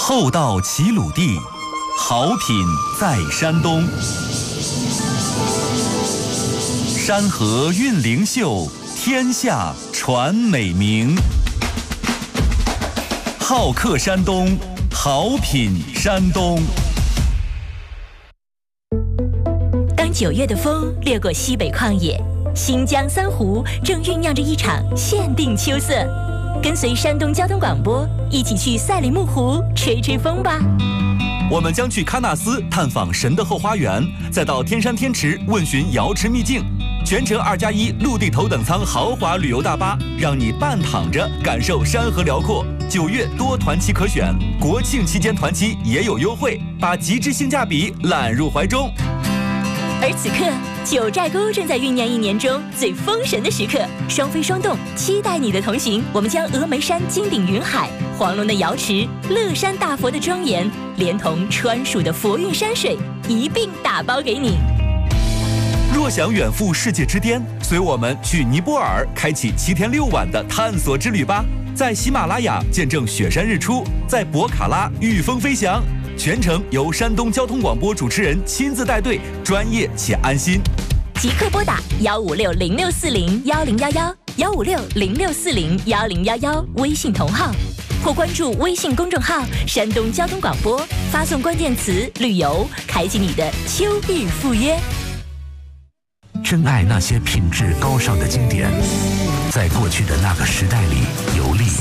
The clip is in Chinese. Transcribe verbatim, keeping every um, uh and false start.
厚道齐鲁地，好品在山东。山河韵灵秀，天下传美名。好客山东，好品山东。 当九月的风掠过西北旷野，新疆三湖正酝酿着一场限定秋色。跟随山东交通广播，一起去赛里木湖吹吹风吧。 我们将去喀纳斯探访神的后花园，再到天山天池问询瑶池秘境。全程二加一陆地头等舱豪华旅游大巴，让你半躺着感受山河辽阔。九月多团期可选，国庆期间团期也有优惠，把极致性价比揽入怀中。 而此刻，九寨沟正在酝酿一年中最封神的时刻，双飞双动，期待你的同行。我们将峨眉山金顶云海、黄龙的瑶池、乐山大佛的庄严，连同川蜀的佛韵山水一并打包给你。 若想远赴世界之巅，随我们去尼泊尔，开启七天六晚的探索之旅吧。在喜马拉雅见证雪山日出，在博卡拉御风飞翔。全程由山东交通广播主持人亲自带队，专业且安心。 即刻拨打幺五六零六四零幺零幺幺幺五六零六四零幺零幺幺微信同号，或关注微信公众号山东交通广播，发送关键词旅游，开启你的秋日赴约。 珍爱那些品质高尚的经典，在过去的那个时代里游历。